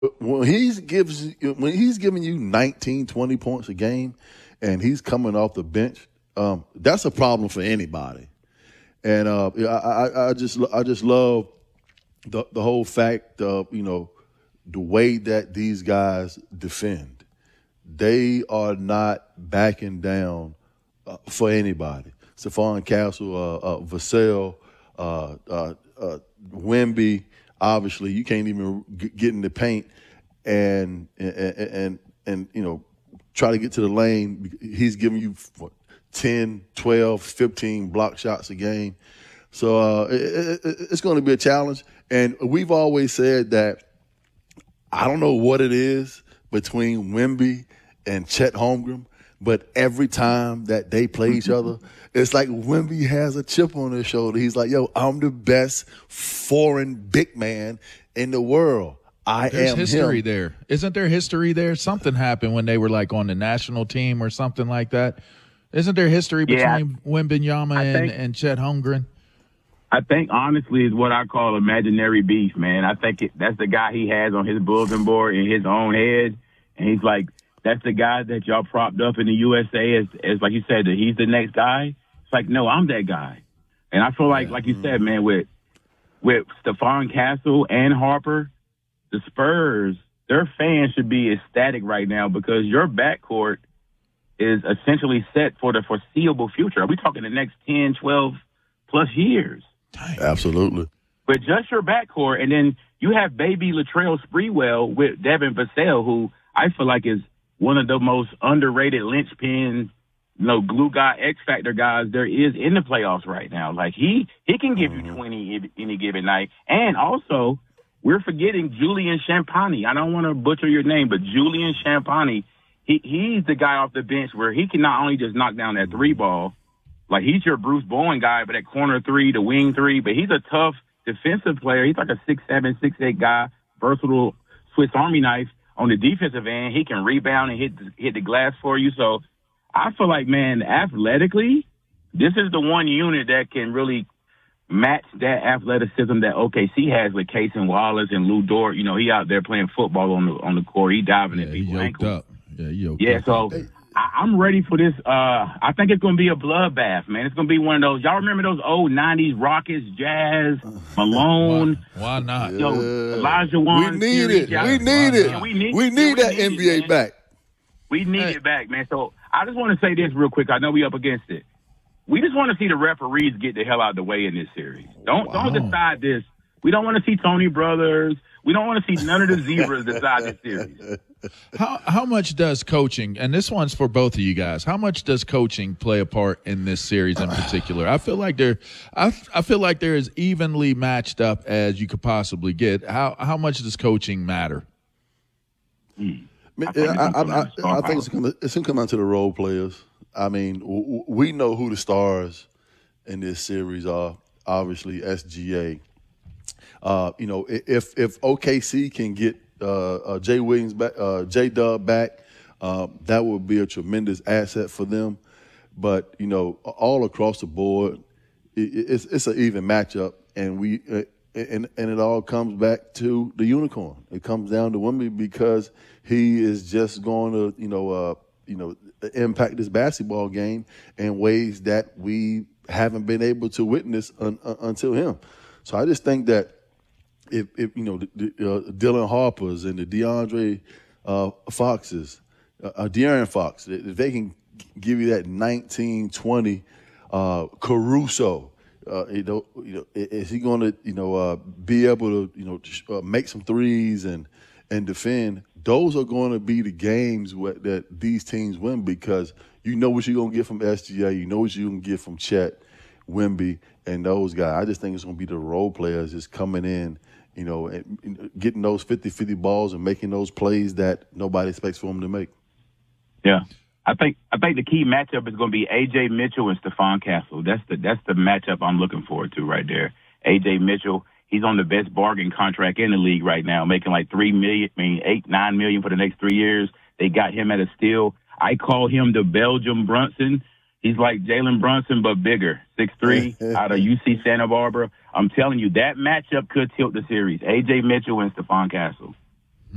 when when he's giving you 19, 20 points a game, and he's coming off the bench, that's a problem for anybody. And I just love the whole fact of the way that these guys defend. They are not backing down for anybody. Stephon Castle, Vassell, Wemby. Obviously, you can't even get in the paint and try to get to the lane. He's giving you 10, 12, 15 block shots a game. So it's going to be a challenge. And we've always said that I don't know what it is between Wemby and Chet Holmgren, but every time that they play each other, it's like Wemby has a chip on his shoulder. He's like, yo, I'm the best foreign big man in the world. There's history him. there. Isn't there history there? Something happened when they were like on the national team or something like that. Isn't there history between Wembanyama and Chet Holmgren? I think, honestly, is what I call imaginary beef, man. I think that's the guy he has on his bulletin board in his own head. And he's like, that's the guy that y'all propped up in the USA as like you said, that he's the next guy. It's like, no, I'm that guy. And I feel like you said, man, with Stephon Castle and Harper, the Spurs, their fans should be ecstatic right now because your backcourt is essentially set for the foreseeable future. Are we talking the next 10, 12 plus years? Absolutely. But just your backcourt, and then you have baby Latrell Sprewell with Devin Vassell, who I feel like is one of the most underrated linchpin, glue guy, X factor guys there is in the playoffs right now. Like he can give you 20 any given night. And also, we're forgetting Julian Champagnie. I don't want to butcher your name, but Julian Champagnie, he's the guy off the bench where he can not only just knock down that three ball, like he's your Bruce Bowen guy, but at corner three, the wing three, but he's a tough defensive player. He's like a 6'7", 6'8" guy, versatile Swiss Army knife on the defensive end. He can rebound and hit the glass for you. So I feel like, man, athletically, this is the one unit that can really match that athleticism that OKC has with Cason Wallace and Lou Dort. He out there playing football on the court. He diving at people's ankles. So I'm ready for this. I think it's going to be a bloodbath, man. It's going to be one of those. Y'all remember those old 90s Rockets, Jazz, Malone? Why not? Elijah Wan. We need it. We need that NBA back. We need it back, man. So I just want to say this real quick. I know we up against it. We just want to see the referees get the hell out of the way in this series. Don't decide this. We don't want to see Tony Brothers. We don't want to see none of the zebras decide this series. How much does coaching, and this one's for both of you guys, how much does coaching play a part in this series in particular? I feel like they're as evenly matched up as you could possibly get. How much does coaching matter? I think it's going to come down to the role players. I mean, we know who the stars in this series are. Obviously, SGA. If OKC can get Jay Williams back, J-Dub back, that would be a tremendous asset for them. But all across the board, it's an even matchup, and it all comes back to the unicorn. It comes down to Wemby because he is just going to impact this basketball game in ways that we haven't been able to witness until him. So I just think that if Dylan Harper's and the DeAndre Foxes, De'Aaron Fox, if they can give you that 19-20 Caruso, is he going to be able to make some threes and defend? Those are going to be the games that these teams win because you know what you're going to get from SGA, you know what you're going to get from Chet, Wemby, and those guys. I just think it's going to be the role players just coming in, and getting those 50-50 balls and making those plays that nobody expects for them to make. Yeah. I think the key matchup is going to be A.J. Mitchell and Stephon Castle. That's the matchup I'm looking forward to right there. A.J. Mitchell, he's on the best bargain contract in the league right now, making like $8-9 million for the next 3 years. They got him at a steal. I call him the Belgium Brunson. He's like Jalen Brunson, but bigger, 6'3", out of UC Santa Barbara. I'm telling you, that matchup could tilt the series. A.J. Mitchell and Stephon Castle.